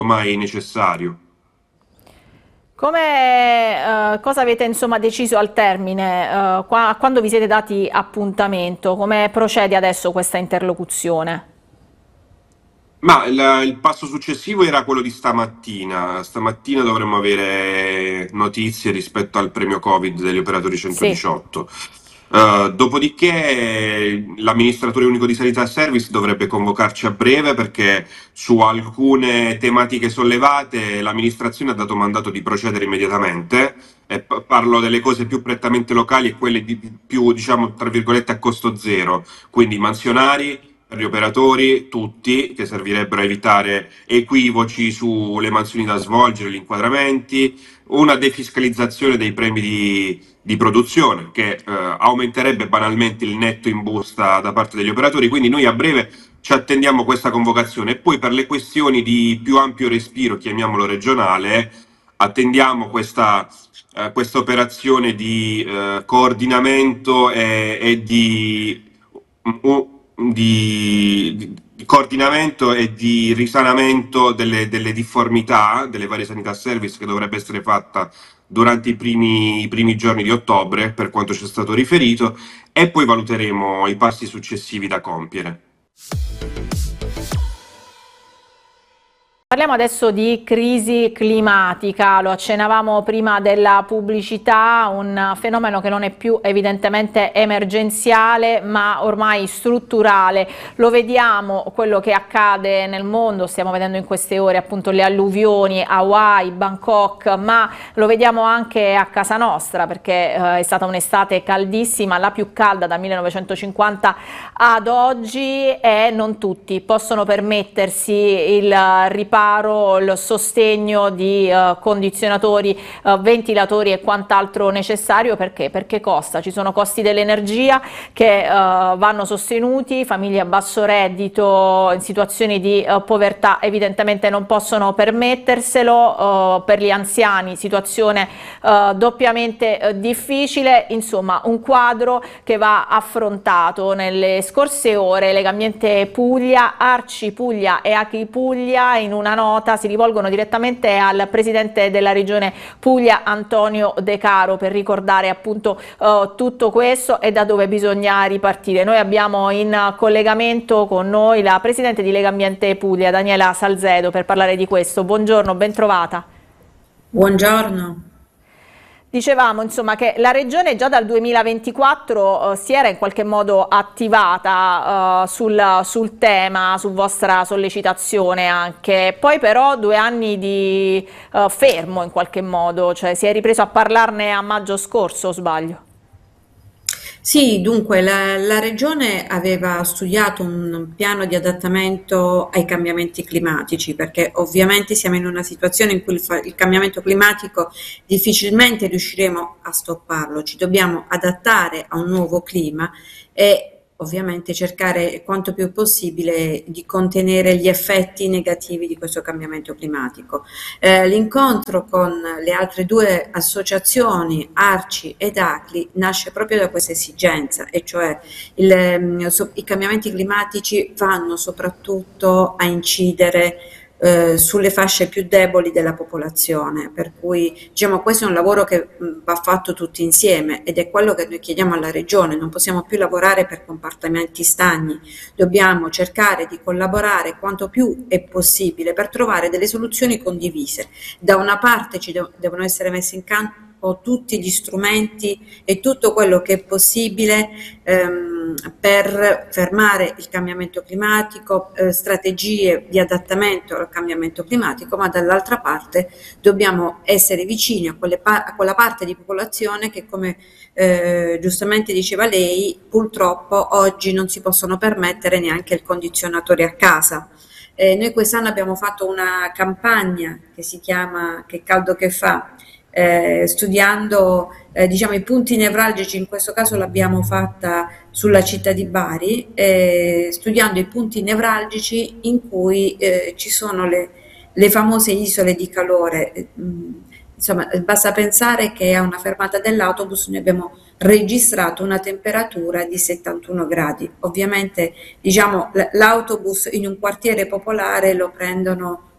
mai necessario. Cosa avete insomma deciso al termine? Quando vi siete dati appuntamento? Come procede adesso questa interlocuzione? Ma il passo successivo era quello di stamattina. Stamattina dovremmo avere notizie rispetto al premio Covid degli operatori Sì. 118. Dopodiché l'amministratore unico di sanità e service dovrebbe convocarci a breve perché su alcune tematiche sollevate l'amministrazione ha dato mandato di procedere immediatamente. E parlo delle cose più prettamente locali e quelle più, diciamo, tra virgolette, a costo zero, quindi mansionari per gli operatori, tutti, che servirebbero a evitare equivoci sulle mansioni da svolgere, gli inquadramenti, una defiscalizzazione dei premi di produzione che aumenterebbe banalmente il netto in busta da parte degli operatori, quindi noi a breve ci attendiamo questa convocazione e poi per le questioni di più ampio respiro, chiamiamolo regionale, attendiamo questa operazione di coordinamento e di coordinamento e di risanamento delle difformità delle varie sanità service che dovrebbe essere fatta durante i primi giorni di ottobre, per quanto ci è stato riferito, e poi valuteremo i passi successivi da compiere. Parliamo adesso di crisi climatica, lo accennavamo prima della pubblicità, un fenomeno che non è più evidentemente emergenziale ma ormai strutturale. Lo vediamo quello che accade nel mondo, stiamo vedendo in queste ore appunto le alluvioni, Hawaii, Bangkok, ma lo vediamo anche a casa nostra perché è stata un'estate caldissima, la più calda dal 1950 ad oggi e non tutti possono permettersi il riparo, il sostegno di condizionatori, ventilatori e quant'altro necessario perché? Perché costa, ci sono costi dell'energia che vanno sostenuti, famiglie a basso reddito in situazioni di povertà evidentemente non possono permetterselo, per gli anziani situazione doppiamente difficile, insomma un quadro che va affrontato nelle scorse ore. Legambiente Puglia, Arci Puglia e Achi Puglia in una nota si rivolgono direttamente al presidente della regione Puglia Antonio De Caro per ricordare appunto tutto questo e da dove bisogna ripartire. Noi abbiamo in collegamento con noi la presidente di Legambiente Puglia Daniela Salzedo per parlare di questo. Buongiorno, ben trovata. Buongiorno. Dicevamo insomma che la regione già dal 2024 si era in qualche modo attivata sul tema, su vostra sollecitazione anche, poi però 2 anni di fermo in qualche modo, cioè si è ripreso a parlarne a maggio scorso, o sbaglio? Sì, dunque la Regione aveva studiato un piano di adattamento ai cambiamenti climatici, perché ovviamente siamo in una situazione in cui il cambiamento climatico difficilmente riusciremo a stopparlo, ci dobbiamo adattare a un nuovo clima e ovviamente cercare quanto più possibile di contenere gli effetti negativi di questo cambiamento climatico. L'incontro con le altre due associazioni, Arci ed Acli, nasce proprio da questa esigenza, e cioè i cambiamenti climatici vanno soprattutto a incidere sulle fasce più deboli della popolazione, per cui diciamo questo è un lavoro che va fatto tutti insieme ed è quello che noi chiediamo alla Regione. Non possiamo più lavorare per compartimenti stagni, dobbiamo cercare di collaborare quanto più è possibile per trovare delle soluzioni condivise. Da una parte devono essere messi in campo tutti gli strumenti e tutto quello che è possibile per fermare il cambiamento climatico, strategie di adattamento al cambiamento climatico, ma dall'altra parte dobbiamo essere vicini a quella parte di popolazione che, come giustamente diceva lei, purtroppo oggi non si possono permettere neanche il condizionatore a casa. Noi quest'anno abbiamo fatto una campagna che si chiama Che caldo che fa, studiando diciamo, i punti nevralgici. In questo caso l'abbiamo fatta sulla città di Bari, studiando i punti nevralgici in cui ci sono le famose isole di calore. Insomma, basta pensare che a una fermata dell'autobus noi abbiamo registrato una temperatura di 71 gradi. Ovviamente, diciamo, l'autobus in un quartiere popolare lo prendono